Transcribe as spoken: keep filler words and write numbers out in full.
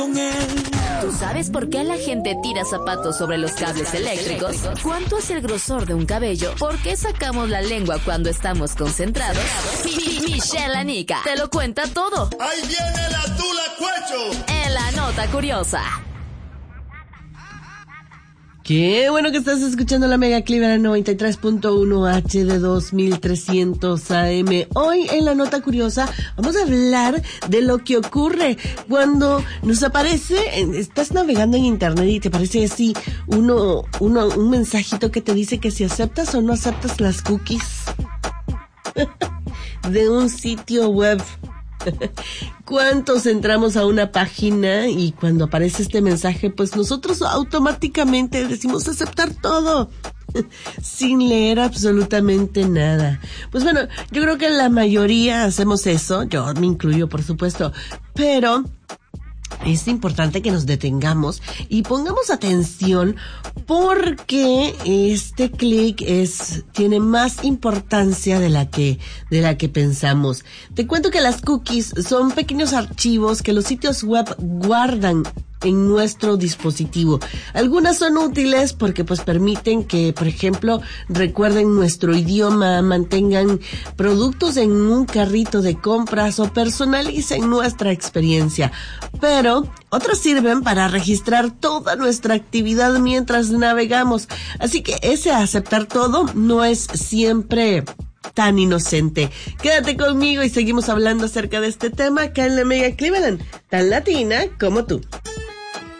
¿Tú sabes por qué la gente tira zapatos sobre los cables eléctricos? ¿Cuánto es el grosor de un cabello? ¿Por qué sacamos la lengua cuando estamos concentrados? Michelle Anica te lo cuenta todo. ¡Ahí viene la tula cuecho! En la nota curiosa. Qué bueno que estás escuchando la Mega Cleveland noventa y tres punto uno H D dos mil trescientos A M. Hoy en la nota curiosa vamos a hablar de lo que ocurre cuando nos aparece, estás navegando en internet y te aparece así uno, uno, un mensajito que te dice que si aceptas o no aceptas las cookies de un sitio web. ¿Cuántos entramos a una página y cuando aparece este mensaje, pues nosotros automáticamente decimos aceptar todo, sin leer absolutamente nada? Pues bueno, yo creo que la mayoría hacemos eso, yo me incluyo por supuesto, pero es importante que nos detengamos y pongamos atención porque este clic es, tiene más importancia de la que, de la que pensamos. Te cuento que las cookies son pequeños archivos que los sitios web guardan en nuestro dispositivo. Algunas son útiles porque pues permiten que, por ejemplo, recuerden nuestro idioma, mantengan productos en un carrito de compras o personalicen nuestra experiencia. Pero otras sirven para registrar toda nuestra actividad mientras navegamos. Así que ese aceptar todo no es siempre tan inocente. Quédate conmigo y seguimos hablando acerca de este tema acá en la Mega Cleveland, tan latina como tú.